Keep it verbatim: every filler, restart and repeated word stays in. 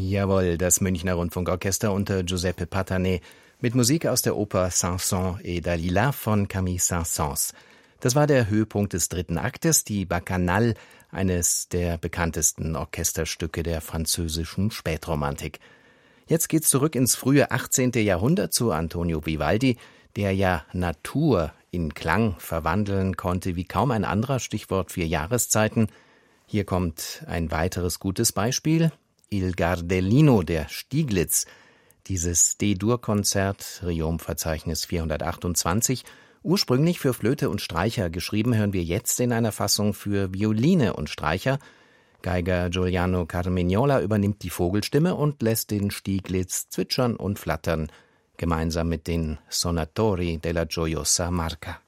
Jawohl, das Münchner Rundfunkorchester unter Giuseppe Patané mit Musik aus der Oper Saint-Saëns et Dalila von Camille Saint-Saëns. Das war der Höhepunkt des dritten Aktes, die Bacchanale, eines der bekanntesten Orchesterstücke der französischen Spätromantik. Jetzt geht's zurück ins frühe achtzehnte. Jahrhundert zu Antonio Vivaldi, der ja Natur in Klang verwandeln konnte wie kaum ein anderer, Stichwort vier Jahreszeiten. Hier kommt ein weiteres gutes Beispiel, Il Gardellino, der Stieglitz, dieses D-Dur-Konzert, Riom-Verzeichnis vierhundertachtundzwanzig, ursprünglich für Flöte und Streicher, geschrieben hören wir jetzt in einer Fassung für Violine und Streicher. Geiger Giuliano Carmignola übernimmt die Vogelstimme und lässt den Stieglitz zwitschern und flattern, gemeinsam mit den Sonatori della Gioiosa Marca.